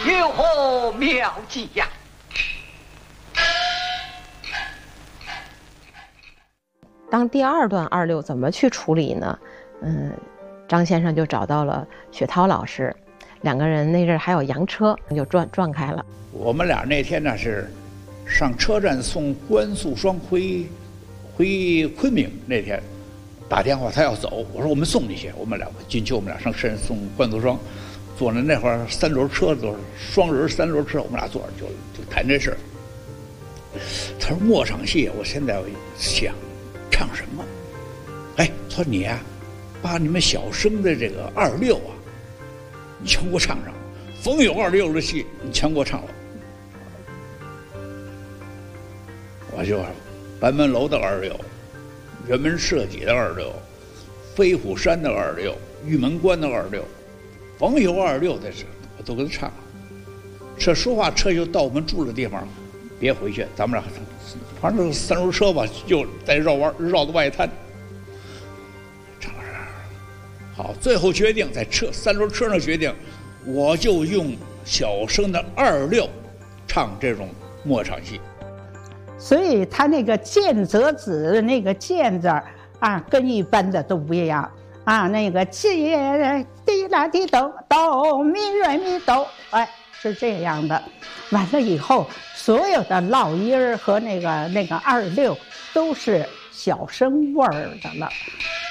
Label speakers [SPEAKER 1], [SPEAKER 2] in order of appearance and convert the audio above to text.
[SPEAKER 1] 有何妙计呀？
[SPEAKER 2] 当第二段二六怎么去处理呢？张先生就找到了雪涛老师，两个人那阵还有洋车，就转开了。
[SPEAKER 3] 我们俩那天呢是上车站送关素霜回昆明，那天打电话他要走，我说我们送你去，我们俩金秋我们俩上山送关素霜，坐着那会儿三轮车都是双人三轮车，我们俩坐着就谈这事。他说末场戏，我现在想唱什么？哎，他说你呀，把你们小生的这个二六啊，你全给我唱上。逢有二六的戏，你全给我唱了。我就班门楼的二六，人文社稷的二六，飞虎山的二六，玉门关的二六，逢有二六的事，我都给他唱了。这说话车就到我们住的地方，别回去，咱们俩反正三轮车吧，就再绕弯绕到外滩。唱了好，最后决定在三轮车上决定，我就用小生的二六唱这种末场戏。
[SPEAKER 4] 所以他那个见则子那个见字啊，跟一般的都不一样啊。那个见滴啦滴哆哆咪瑞咪哆，哎，是这样的。完了以后，所有的烙音儿和那个二六都是小生味儿的了。